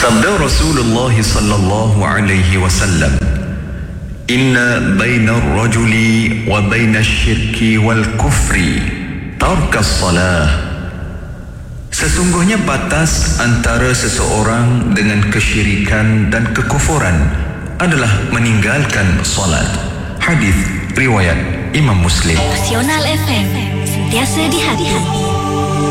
Sabda Rasulullah sallallahu alaihi wasallam, "Inna bainar rajuli wa bainash syirki wal kufri tarkas salah." Sesungguhnya batas antara seseorang dengan kesyirikan dan kekufuran adalah meninggalkan salat. Hadis riwayat Imam Muslim. Nasional FM, sentiasa di hati.